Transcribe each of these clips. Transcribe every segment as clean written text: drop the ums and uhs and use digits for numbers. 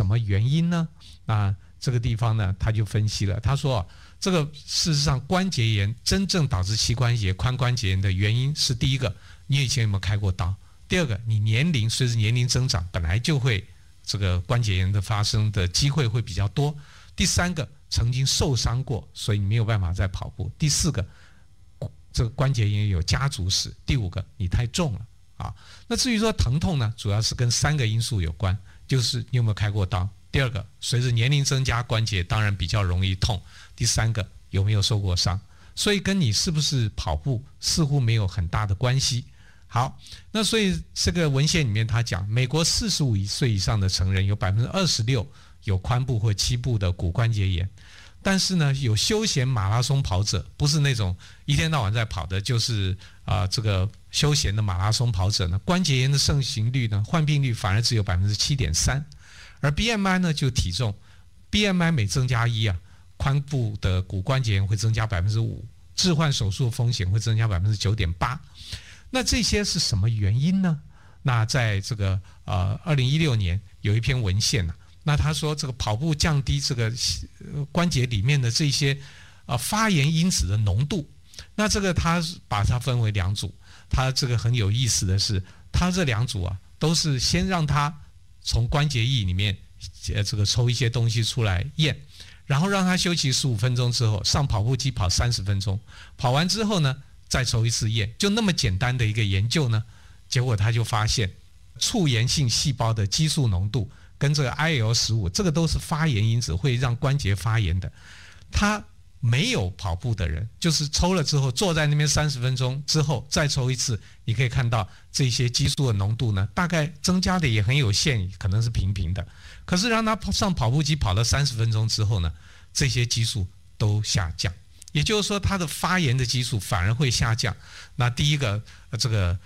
么原因呢？这个地方呢，他就分析了，他说这个事实上关节炎真正导致膝关节、髋关节炎的原因是第一个，你以前有没有开过刀？第二个，你随着年龄增长，本来就会这个关节炎的发生的机会会比较多。第三个，曾经受伤过，所以你没有办法再跑步。第四个，这个关节炎有家族史。第五个，你太重了啊。那至于说疼痛呢，主要是跟3个因素有关，就是你有没有开过刀。第二个，随着年龄增加，关节当然比较容易痛。第三个，有没有受过伤？所以跟你是不是跑步似乎没有很大的关系。好，那所以这个文献里面他讲，美国45岁以上的成人有26%有髋部或膝部的骨关节炎，但是呢，有休闲马拉松跑者，不是那种一天到晚在跑的，就是这个休闲的马拉松跑者呢，关节炎的盛行率呢，患病率反而只有7.3%。而 BMI 呢，就体重 BMI 每增加1髋部的骨关节炎会增加5%，置换手术风险会增加9.8%。那这些是什么原因呢？那在这个2016年有一篇文献那他说这个跑步降低这个关节里面的这些发炎因子的浓度。那这个他把它分为2组，他这个很有意思的是，他这2组都是先让他从关节液里面这个抽一些东西出来验，然后让他休息15分钟之后上跑步机跑30分钟，跑完之后呢再抽一次验，就那么简单的一个研究呢，结果他就发现促炎性细胞的激素浓度跟这个 IL-15，这个都是发炎因子，会让关节发炎的。他没有跑步的人，就是抽了之后坐在那边30分钟之后再抽一次，你可以看到这些激素的浓度呢，大概增加的也很有限，可能是平平的。可是让他上跑步机跑了30分钟之后呢，这些激素都下降，也就是说他的发炎的激素反而会下降。那第一个这个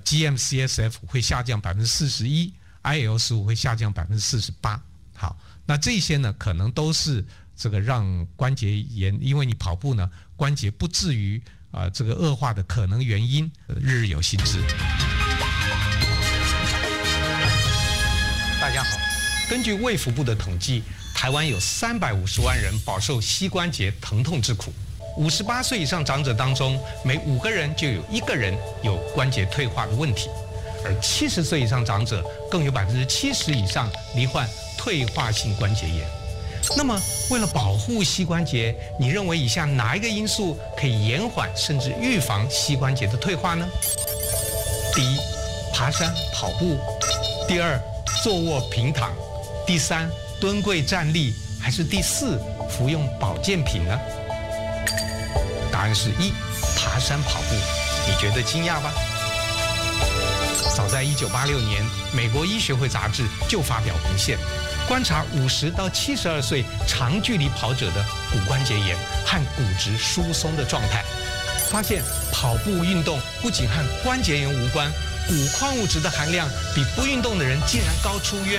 GM-CSF 会下降41%， IL-15会下降48%。好，那这些呢可能都是这个让关节炎，因为你跑步呢，关节不至于这个恶化的可能原因，日日有新知。 大家好，根据卫福部的统计，台湾有350万人饱受膝关节疼痛之苦。58岁以上长者当中，每5个人就有1个人有关节退化的问题，而70岁以上长者更有70%以上罹患退化性关节炎。那么，为了保护膝关节，你认为以下哪一个因素可以延缓甚至预防膝关节的退化呢？第一，爬山、跑步；第二，坐卧平躺；第三，蹲跪站立；还是第四，服用保健品呢？答案是1，爬山跑步。你觉得惊讶吧？早在1986年，美国医学会杂志就发表文献，观察50到72岁长距离跑者的骨关节炎和骨质疏松的状态，发现跑步运动不仅和关节炎无关，骨矿物质的含量比不运动的人竟然高出约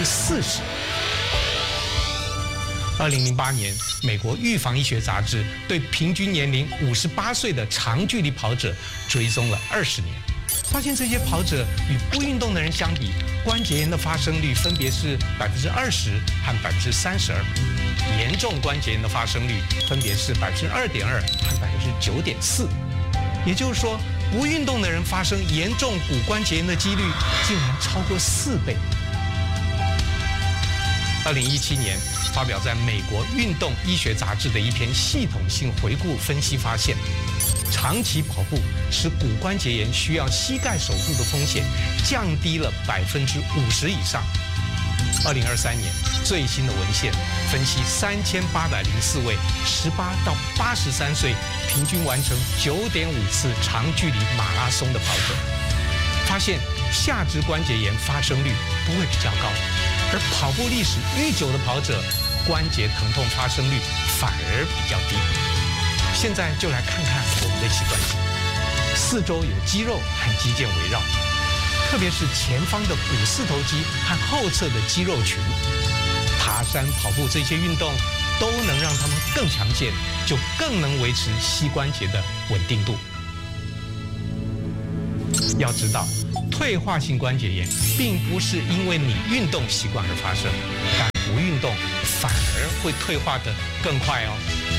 40%。2008年，美国预防医学杂志对平均年龄58岁的长距离跑者追踪了20年，发现这些跑者与不运动的人相比，关节炎的发生率分别是20%和32%，严重关节炎的发生率分别是2.2%和9.4%。也就是说，不运动的人发生严重骨关节炎的几率竟然超过4倍。2017年发表在美国运动医学杂志的一篇系统性回顾分析发现，长期跑步使骨关节炎需要膝盖手术的风险降低了50%以上。2023年最新的文献分析3804位18到83岁平均完成9.5次长距离马拉松的跑者，发现下肢关节炎发生率不会比较高，而跑步历史愈久的跑者关节疼痛发生率反而比较低。现在就来看看我们的膝关节，四周有肌肉和肌腱围绕，特别是前方的股四头肌和后侧的肌肉群。爬山、跑步这些运动都能让它们更强健，就更能维持膝关节的稳定度。要知道，退化性关节炎并不是因为你运动习惯而发生，但动，反而会退化的更快哦。